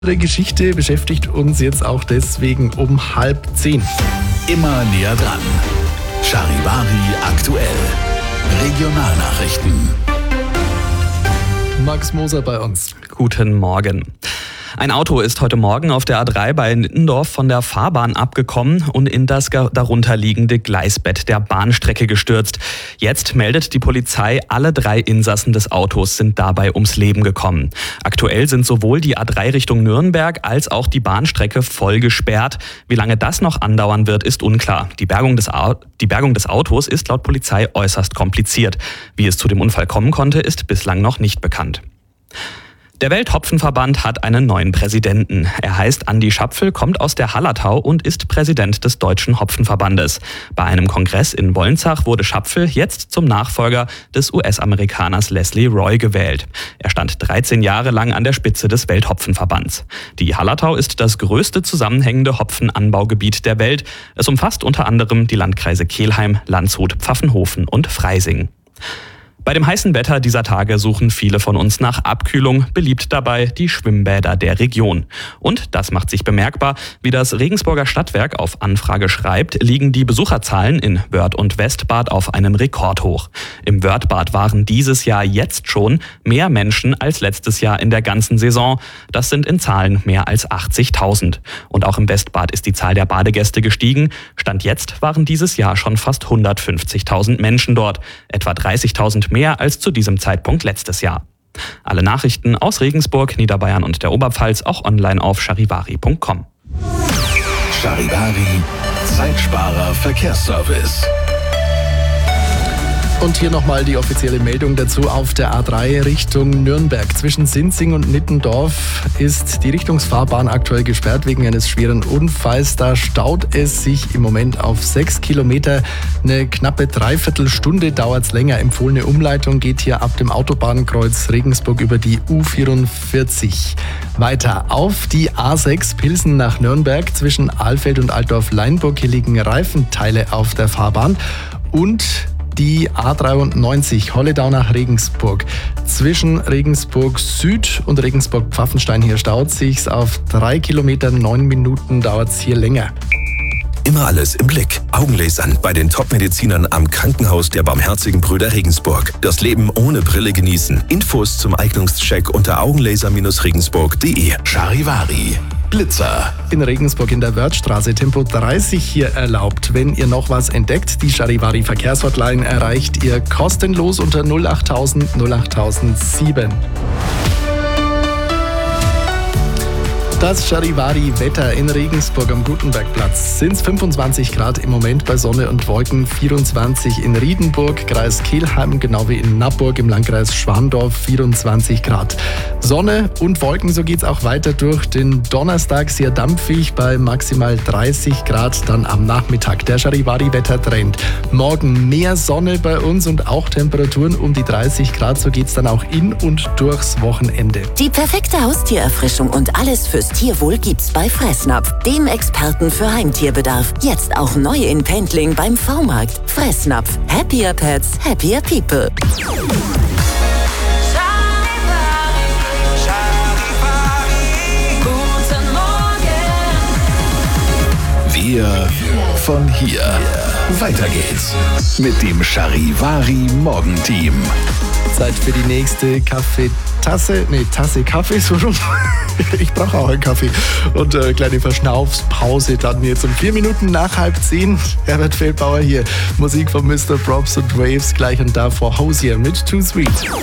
Die Geschichte beschäftigt uns jetzt auch deswegen um 9:30. Immer näher dran. Charivari aktuell. Regionalnachrichten. Max Moser bei uns. Guten Morgen. Ein Auto ist heute Morgen auf der A3 bei Nittendorf von der Fahrbahn abgekommen und in das darunterliegende Gleisbett der Bahnstrecke gestürzt. Jetzt meldet die Polizei, alle 3 Insassen des Autos sind dabei ums Leben gekommen. Aktuell sind sowohl die A3 Richtung Nürnberg als auch die Bahnstrecke voll gesperrt. Wie lange das noch andauern wird, ist unklar. Die Bergung des Autos ist laut Polizei äußerst kompliziert. Wie es zu dem Unfall kommen konnte, ist bislang noch nicht bekannt. Der Welthopfenverband hat einen neuen Präsidenten. Er heißt Andi Schapfel, kommt aus der Hallertau und ist Präsident des Deutschen Hopfenverbandes. Bei einem Kongress in Wolnzach wurde Schapfel jetzt zum Nachfolger des US-Amerikaners Leslie Roy gewählt. Er stand 13 Jahre lang an der Spitze des Welthopfenverbands. Die Hallertau ist das größte zusammenhängende Hopfenanbaugebiet der Welt. Es umfasst unter anderem die Landkreise Kelheim, Landshut, Pfaffenhofen und Freising. Bei dem heißen Wetter dieser Tage suchen viele von uns nach Abkühlung, beliebt dabei die Schwimmbäder der Region. Und das macht sich bemerkbar. Wie das Regensburger Stadtwerk auf Anfrage schreibt, liegen die Besucherzahlen in Wörth und Westbad auf einem Rekordhoch. Im Wörthbad waren dieses Jahr jetzt schon mehr Menschen als letztes Jahr in der ganzen Saison. Das sind in Zahlen mehr als 80.000. Und auch im Westbad ist die Zahl der Badegäste gestiegen. Stand jetzt waren dieses Jahr schon fast 150.000 Menschen dort. Etwa 30.000 mehr als zu diesem Zeitpunkt letztes Jahr. Alle Nachrichten aus Regensburg, Niederbayern und der Oberpfalz auch online auf charivari.com. Charivari, Zeitsparer Verkehrsservice. Und hier nochmal die offizielle Meldung dazu auf der A3 Richtung Nürnberg. Zwischen Sinzing und Nittendorf ist die Richtungsfahrbahn aktuell gesperrt wegen eines schweren Unfalls. Da staut es sich im Moment auf 6 Kilometer. Eine knappe Dreiviertelstunde dauert es länger. Empfohlene Umleitung geht hier ab dem Autobahnkreuz Regensburg über die U44. Weiter auf die A6 Pilsen nach Nürnberg. Zwischen Alfeld und Altdorf-Leinburg. Hier liegen Reifenteile auf der Fahrbahn. Und die A93 Holledau nach Regensburg. Zwischen Regensburg Süd und Regensburg Pfaffenstein hier staut sich's auf 3 Kilometer, 9 Minuten dauert's hier länger. Immer alles im Blick. Augenlasern bei den Top-Medizinern am Krankenhaus der Barmherzigen Brüder Regensburg. Das Leben ohne Brille genießen. Infos zum Eignungscheck unter augenlaser-regensburg.de. Charivari. Blitzer. In Regensburg in der Wörthstraße Tempo 30 hier erlaubt. Wenn ihr noch was entdeckt, die Charivari Verkehrshotline erreicht ihr kostenlos unter 08000 08007. Das Charivari-Wetter in Regensburg am Gutenbergplatz sind 25 Grad im Moment bei Sonne und Wolken, 24 in Riedenburg, Kreis Kelheim, genau wie in Nappburg im Landkreis Schwandorf, 24 Grad. Sonne und Wolken, so geht's auch weiter durch den Donnerstag, sehr dampfig bei maximal 30 Grad dann am Nachmittag. Der Charivari-Wettertrend. Morgen mehr Sonne bei uns und auch Temperaturen um die 30 Grad, so geht's dann auch in und durchs Wochenende. Die perfekte Haustiererfrischung und alles fürs Tierwohl gibt's bei Fressnapf, dem Experten für Heimtierbedarf. Jetzt auch neu in Pendling beim V-Markt. Fressnapf. Happier Pets, happier People. Guten Morgen. Wir von hier. Weiter geht's mit dem Charivari Morgenteam. Zeit für die nächste Tasse Kaffee, so rum. Ich brauche auch einen Kaffee. Und kleine Verschnaufspause dann jetzt um 4 Minuten nach 9:30. Herbert Feldbauer hier. Musik von Mr. Props und Waves gleich und davor Hosier mit Too Sweet.